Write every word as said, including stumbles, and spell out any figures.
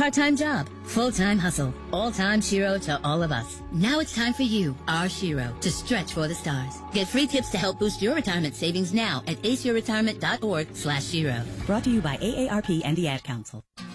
part-time job, full-time hustle, all-time Shiro to all of us. Now it's time for you, our Shiro, to stretch for the stars. Get free tips to help boost your retirement savings now at ace your retirement dot org slash Shiro. Brought to you by A A R P and the Ad Council.